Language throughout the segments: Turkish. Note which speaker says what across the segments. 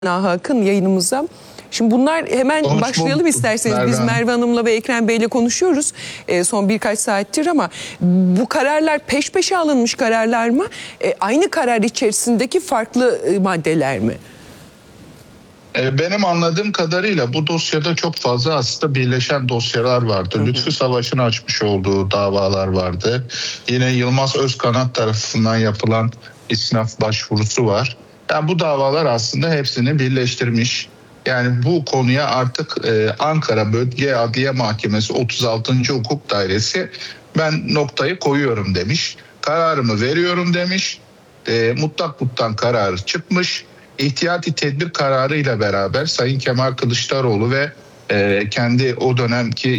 Speaker 1: Akın yayınımıza. Şimdi bunlar hemen başlayalım isterseniz. Biz Merve Hanım'la ve Ekrem Bey'le konuşuyoruz son birkaç saattir ama bu kararlar peş peşe alınmış kararlar mı? Aynı karar içerisindeki farklı maddeler mi?
Speaker 2: Benim anladığım kadarıyla bu dosyada çok fazla aslında birleşen dosyalar vardı. Lütfü Savaş'ın açmış olduğu davalar vardı. Yine Yılmaz Özkanat tarafından yapılan istinaf başvurusu var. Yani bu davalar aslında hepsini birleştirmiş. Yani bu konuya artık Ankara Bölge Adliye Mahkemesi 36. Hukuk Dairesi ben noktayı koyuyorum demiş. Kararımı veriyorum demiş. Mutlak kararı çıkmış. İhtiyati tedbir kararıyla beraber Sayın Kemal Kılıçdaroğlu ve kendi o dönemki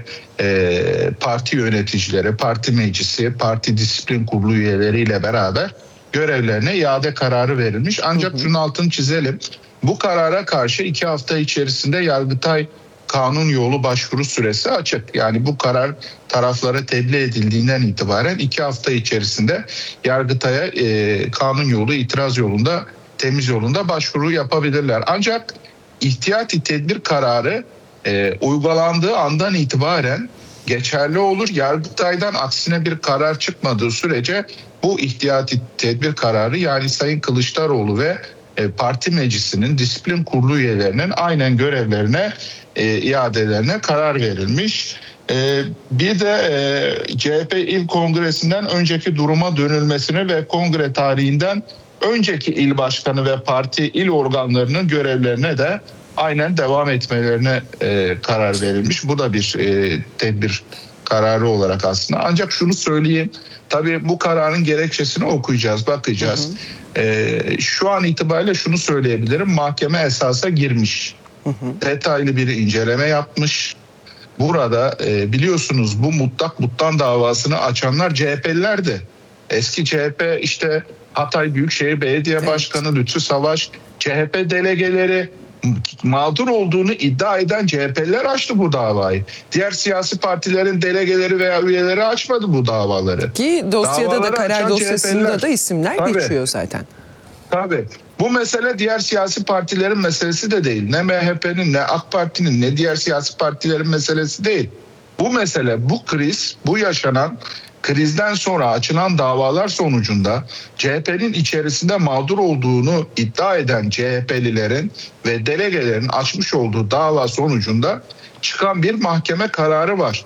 Speaker 2: parti yöneticileri, parti meclisi, parti disiplin kurulu üyeleriyle beraber görevlerine iade kararı verilmiş. Ancak şunun altını çizelim. Bu karara karşı 2 hafta içerisinde Yargıtay kanun yolu başvuru süresi açık. Yani bu karar taraflara tebliğ edildiğinden itibaren 2 hafta içerisinde Yargıtay'a kanun yolu, itiraz yolunda, temiz yolunda başvuru yapabilirler. Ancak ihtiyati tedbir kararı uygulandığı andan itibaren geçerli olur. Yargıtay'dan aksine bir karar çıkmadığı sürece bu ihtiyati tedbir kararı, yani Sayın Kılıçdaroğlu ve parti meclisinin disiplin kurulu üyelerinin aynen görevlerine iadelerine karar verilmiş. Bir de CHP İl Kongresi'nden önceki duruma dönülmesine ve kongre tarihinden önceki il başkanı ve parti il organlarının görevlerine de aynen devam etmelerine karar verilmiş. Bu da bir tedbir kararı olarak aslında. Ancak şunu söyleyeyim. Tabii bu kararın gerekçesini okuyacağız, bakacağız. Şu an itibariyle şunu söyleyebilirim. Mahkeme esasa girmiş. Detaylı bir inceleme yapmış. Burada biliyorsunuz bu mutlak davasını açanlar CHP'lilerdi. Eski CHP Hatay Büyükşehir Belediye Başkanı Lütfü Savaş, CHP delegeleri, mağdur olduğunu iddia eden CHP'liler açtı bu davayı. Diğer siyasi partilerin delegeleri veya üyeleri açmadı bu davaları.
Speaker 1: Ki dosyada
Speaker 2: Davaları
Speaker 1: da karar dosyasında
Speaker 2: CHP'liler.
Speaker 1: da isimler geçiyor zaten.
Speaker 2: Tabii. Bu mesele diğer siyasi partilerin meselesi de değil. Ne MHP'nin, ne AK Parti'nin, ne diğer siyasi partilerin meselesi değil. Bu mesele, bu kriz, bu yaşanan krizden sonra açılan davalar sonucunda CHP'nin içerisinde mağdur olduğunu iddia eden CHP'lilerin ve delegelerin açmış olduğu dava sonucunda çıkan bir mahkeme kararı var.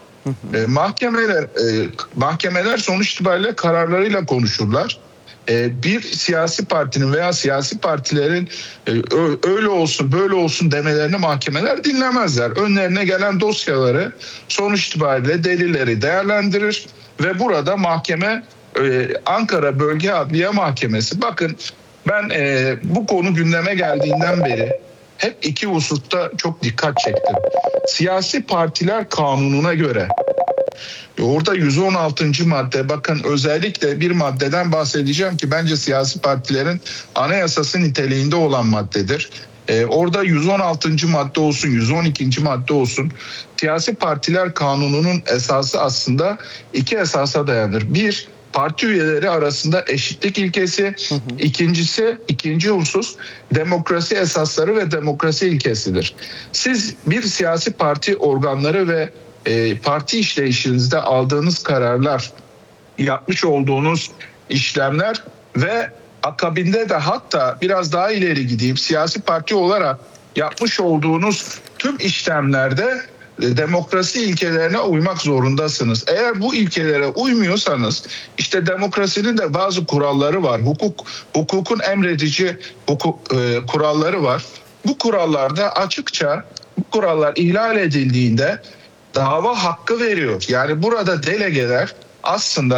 Speaker 2: Mahkemeler sonuç itibariyle kararlarıyla konuşurlar. Bir siyasi partinin veya siyasi partilerin öyle olsun böyle olsun demelerini mahkemeler dinlemezler. Önlerine gelen dosyaları sonuç itibariyle delilleri değerlendirir ve burada mahkeme Ankara Bölge Adliye Mahkemesi, bakın ben bu konu gündeme geldiğinden beri hep iki hususta çok dikkat çektim. Siyasi partiler kanununa göre orada 116. madde, bakın özellikle bir maddeden bahsedeceğim ki bence siyasi partilerin anayasası niteliğinde olan maddedir. Orada 116. madde olsun, 112. madde olsun, siyasi partiler kanununun esası aslında iki esasa dayanır. Bir, parti üyeleri arasında eşitlik ilkesi. İkinci husus demokrasi esasları ve demokrasi ilkesidir. Siz bir siyasi parti organları ve parti işleyişinizde aldığınız kararlar, yapmış olduğunuz işlemler ve akabinde de hatta biraz daha ileri gideyim, siyasi parti olarak yapmış olduğunuz tüm işlemlerde demokrasi ilkelerine uymak zorundasınız. Eğer bu ilkelere uymuyorsanız demokrasinin de bazı kuralları var. Hukukun emredici kuralları var. Bu kurallarda açıkça bu kurallar ihlal edildiğinde dava hakkı veriyor. Yani burada delegeler aslında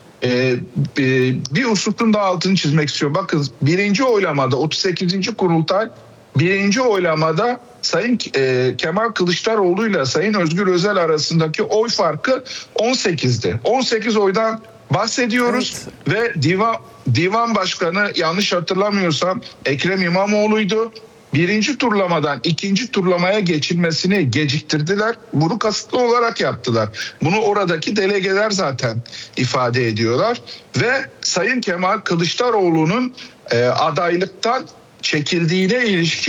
Speaker 2: bir hususun da altını çizmek istiyorum. Bakın birinci oylamada 38. kurultay birinci oylamada Sayın Kemal Kılıçdaroğlu ile Sayın Özgür Özel arasındaki oy farkı 18'di. 18 oydan bahsediyoruz, evet. Ve divan başkanı, yanlış hatırlamıyorsam, Ekrem İmamoğlu'ydu. Birinci turlamadan ikinci turlamaya geçilmesini geciktirdiler. Bunu kasıtlı olarak yaptılar. Bunu oradaki delegeler zaten ifade ediyorlar. Ve Sayın Kemal Kılıçdaroğlu'nun adaylıktan çekildiğine ilişkin